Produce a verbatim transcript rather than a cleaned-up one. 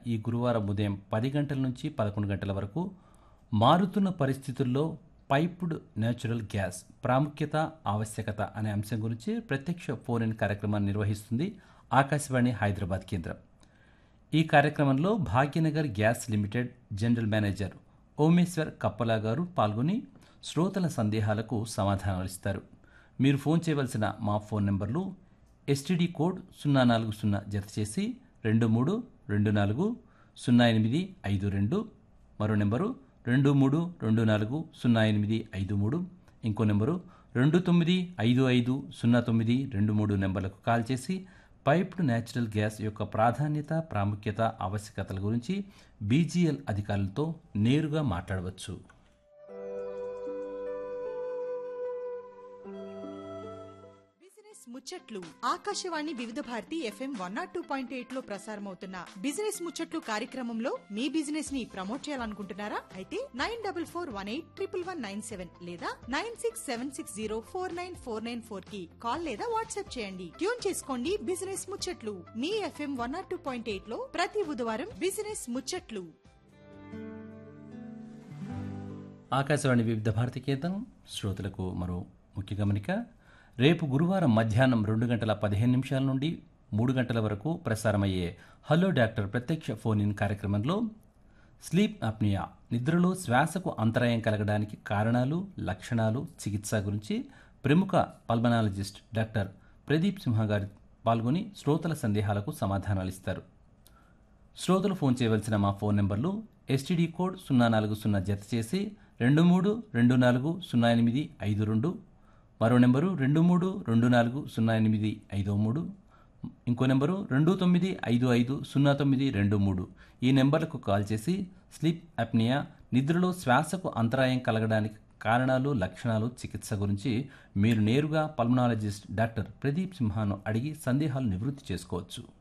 ఈ గురువారం ఉదయం పది గంటల నుంచి పదకొండు గంటల వరకు మారుతున్న పరిస్థితుల్లో పైప్డ్ న్యాచురల్ గ్యాస్ ప్రాముఖ్యత ఆవశ్యకత అనే అంశం గురించి ప్రత్యక్ష ఫోన్ ఇన్ కార్యక్రమాన్ని నిర్వహిస్తుంది ఆకాశవాణి హైదరాబాద్ కేంద్రం. ఈ కార్యక్రమంలో Bhagyanagar gas limited general manager Omeshwar కప్పలా గారు పాల్గొని శ్రోతల సందేహాలకు సమాధానాలు ఇస్తారు. మీరు ఫోన్ చేయవలసిన మా ఫోన్ నెంబర్లు ఎస్టీడీ కోడ్ సున్నా నాలుగు సున్నా జత చేసి రెండు మూడు రెండు నాలుగు సున్నా ఎనిమిది ఐదు రెండు, మరో నెంబరు రెండు మూడు రెండు నాలుగు సున్నా ఎనిమిది ఐదు మూడు, ఇంకో నెంబరు రెండు తొమ్మిది ఐదు ఐదు సున్నా తొమ్మిది రెండు మూడు నెంబర్లకు కాల్ చేసి పైప్డ్ న్యాచురల్ గ్యాస్ యొక్క ప్రాధాన్యత ప్రాముఖ్యత ఆవశ్యకతల గురించి బీజీఎల్ అధికారులతో నేరుగా మాట్లాడవచ్చు. ముచ్చట్లు ఆకాశవాణి వివిధ Bharati FM one not two point eight లో ప్రసారమవుతున్న బిజినెస్ ముచ్చట్లు కార్యక్రమంలో మీ బిజినెస్ ని ప్రమోట్ చేయాలనుకుంటున్నారా? అయితే nine double four one eight triple one nine seven లేదా nine six seven six zero four nine four nine four కి కాల్ లేదా వాట్సాప్ చేయండి. ట్యూన్ చేసుకోండి బిజినెస్ ముచ్చట్లు మీ FM one not two point eight లో ప్రతి బుధవారం బిజినెస్ ముచ్చట్లు. ఆకాశవాణి వివిధ భారతి కేంద్రం శ్రోతలకు మరో ముఖ్య గమనిక. రేపు గురువారం మధ్యాహ్నం రెండు గంటల పదిహేను నిమిషాల నుండి మూడు గంటల వరకు ప్రసారమయ్యే హలో డాక్టర్ ప్రత్యక్ష ఫోన్ ఇన్ కార్యక్రమంలో స్లీప్ అప్నియా నిద్రలో శ్వాసకు అంతరాయం కలగడానికి కారణాలు లక్షణాలు చికిత్స గురించి ప్రముఖ పల్మనాలజిస్ట్ డాక్టర్ ప్రదీప్ సింహ గారు పాల్గొని శ్రోతల సందేహాలకు సమాధానాలు ఇస్తారు. శ్రోతలు ఫోన్ చేయవలసిన మా ఫోన్ నెంబర్లు ఎస్టీడీ కోడ్ సున్నా నాలుగు సున్నా జత చేసి రెండు మూడు రెండు నాలుగు సున్నా ఎనిమిది ఐదు రెండు, మరో నెంబరు రెండు మూడు రెండు నాలుగు సున్నా ఎనిమిది ఐదు మూడు, ఇంకో నెంబరు రెండు తొమ్మిది ఐదు ఐదు సున్నా తొమ్మిది రెండు మూడు. ఈ నెంబర్లకు కాల్ చేసి స్లీప్ అప్నియా నిద్రలో శ్వాసకు అంతరాయం కలగడానికి కారణాలు లక్షణాలు చికిత్స గురించి మీరు నేరుగా పల్మనాలజిస్ట్ డాక్టర్ ప్రదీప్ సింహాను అడిగి సందేహాలు నివృత్తి చేసుకోవచ్చు.